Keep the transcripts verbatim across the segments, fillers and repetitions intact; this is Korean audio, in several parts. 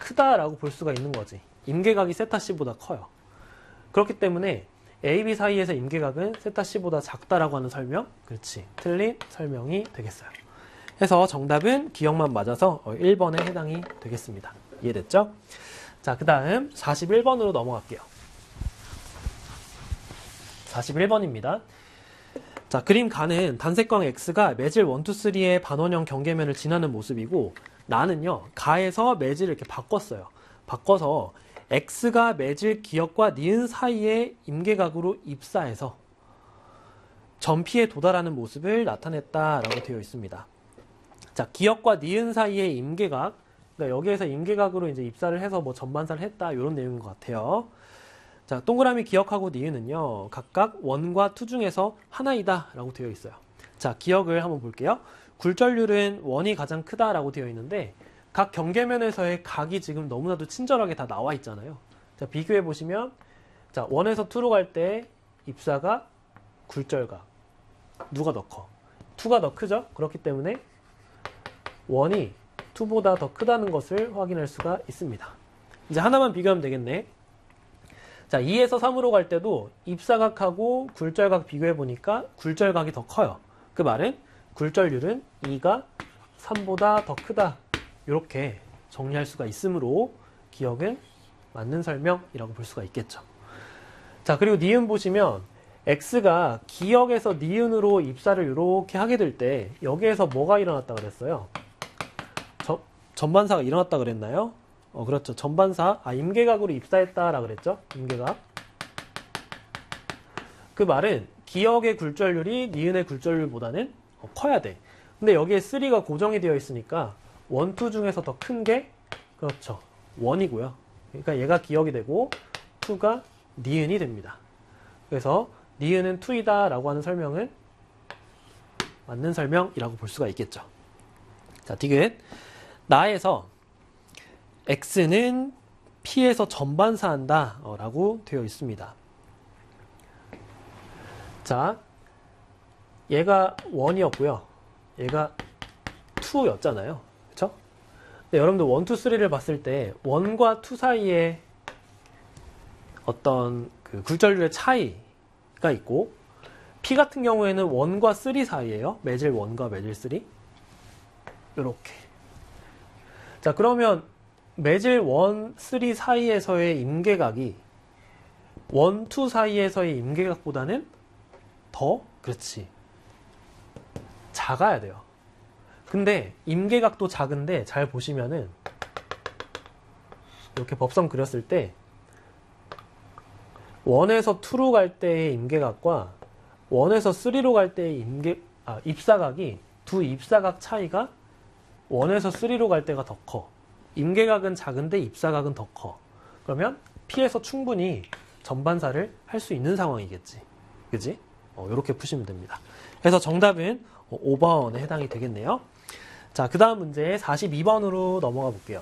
크다라고 볼 수가 있는 거지. 임계각이 세타 C보다 커요. 그렇기 때문에 A, B 사이에서 임계각은 세타 C보다 작다라고 하는 설명, 그렇지, 틀린 설명이 되겠어요. 해서 정답은 기억만 맞아서 일 번에 해당이 되겠습니다. 이해됐죠? 자, 그 다음 사십일 번으로 넘어갈게요. 사십일 번입니다. 자, 그림 가는 단색광 X가 매질 일, 이, 삼의 반원형 경계면을 지나는 모습이고, 나는요, 가에서 매질을 이렇게 바꿨어요. 바꿔서 X가 매질 기역과 니은 사이의 임계각으로 입사해서 전피에 도달하는 모습을 나타냈다라고 되어 있습니다. 자, 기역과 니은 사이의 임계각, 그러니까 여기에서 임계각으로 이제 입사를 해서 뭐 전반사를 했다, 이런 내용인 것 같아요. 자, 동그라미 기역하고 니은은요, 각각 원과 투 중에서 하나이다 라고 되어 있어요. 자, 기역을 한번 볼게요. 굴절률은 원이 가장 크다라고 되어 있는데, 각 경계면에서의 각이 지금 너무나도 친절하게 다 나와 있잖아요. 자, 비교해 보시면, 자, 원에서 투로 갈 때 입사가 굴절각. 누가 더 커? 투가 더 크죠? 그렇기 때문에 원이 투보다 더 크다는 것을 확인할 수가 있습니다. 이제 하나만 비교하면 되겠네. 자, 이에서 삼으로 갈 때도 입사각하고 굴절각 비교해 보니까 굴절각이 더 커요. 그 말은 굴절률은 이가 삼보다 더 크다. 이렇게 정리할 수가 있으므로 기역은 맞는 설명이라고 볼 수가 있겠죠. 자, 그리고 니은 보시면 X가 기역에서 니은으로 입사를 이렇게 하게 될 때 여기에서 뭐가 일어났다 그랬어요? 저, 전반사가 일어났다 그랬나요? 어, 그렇죠. 전반사, 아, 임계각으로 입사했다라 그랬죠? 임계각. 그 말은 기역의 굴절률이 니은의 굴절률보다는 어, 커야 돼. 근데 여기에 삼가 고정이 되어 있으니까 일, 이 중에서 더 큰 게 그렇죠. 일이고요. 그러니까 얘가 기역이 되고 이가 니은이 됩니다. 그래서 니은은 이다 라고 하는 설명은 맞는 설명이라고 볼 수가 있겠죠. 자, 디귿. 나에서 X는 P에서 전반사한다 라고 되어 있습니다. 자, 얘가 일이었고요. 얘가 이였잖아요. 그쵸? 근데 여러분들 일, 이, 삼를 봤을 때 일과 이 사이에 어떤 그 굴절률의 차이가 있고, P 같은 경우에는 일과 삼 사이에요. 매질 일과 매질 삼. 요렇게. 자, 그러면 매질 일, 삼 사이에서의 임계각이 일, 이 사이에서의 임계각보다는 더, 그렇지, 작아야 돼요. 근데 임계각도 작은데 잘 보시면은 이렇게 법선 그렸을 때 일에서 이로 갈 때의 임계각과 일에서 삼로 갈 때의 임계, 아, 입사각이 두 입사각 차이가 일에서 삼로 갈 때가 더 커. 임계각은 작은데 입사각은 더 커. 그러면 P에서 충분히 전반사를 할 수 있는 상황이겠지. 그지? 어, 이렇게 푸시면 됩니다. 그래서 정답은 오 번에 해당이 되겠네요. 자, 그 다음 문제 사십이 번으로 넘어가 볼게요.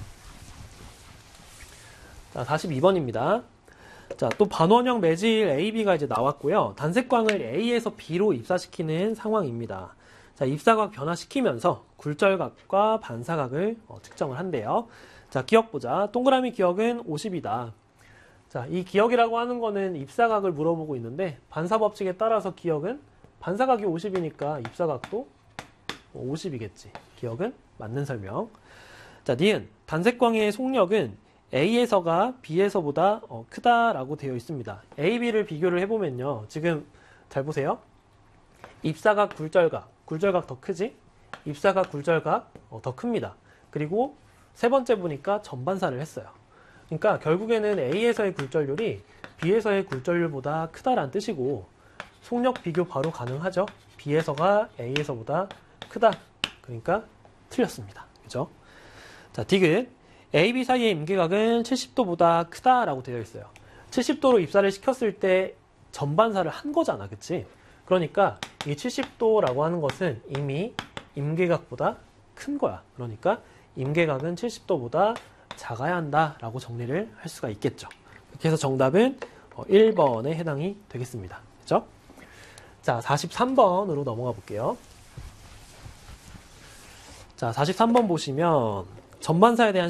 자, 사십이 번입니다. 자, 또 반원형 매질 A, B가 이제 나왔고요. 단색광을 A에서 B로 입사시키는 상황입니다. 자, 입사각 변화시키면서 굴절각과 반사각을 어, 측정을 한대요. 자, 기억 보자. 동그라미 기억은 오십이다. 자, 이 기억이라고 하는 거는 입사각을 물어보고 있는데, 반사 법칙에 따라서 기억은 반사각이 오십이니까 입사각도 오십이겠지. 기억은 맞는 설명. 자, 니은. 단색광의 속력은 A에서가 B에서보다 어, 크다라고 되어 있습니다. A, B를 비교를 해보면요. 지금 잘 보세요. 입사각, 굴절각. 굴절각 더 크지? 입사각, 굴절각 어, 더 큽니다. 그리고 세 번째 보니까 전반사를 했어요. 그러니까 결국에는 A에서의 굴절률이 B에서의 굴절률보다 크다라는 뜻이고, 속력 비교 바로 가능하죠. B에서가 A에서보다 크다. 그러니까 틀렸습니다. 그죠? 자, 디귿. A, B 사이의 임계각은 칠십 도보다 크다라고 되어 있어요. 칠십 도로 입사를 시켰을 때 전반사를 한 거잖아. 그치? 그러니까 이 칠십 도라고 하는 것은 이미 임계각보다 큰 거야. 그러니까 임계각은 칠십 도보다 작아야 한다라고 정리를 할 수가 있겠죠. 이렇게 해서 정답은 일 번에 해당이 되겠습니다. 그죠? 자, 사십삼 번으로 넘어가 볼게요. 자, 사십삼 번 보시면 전반사에 대한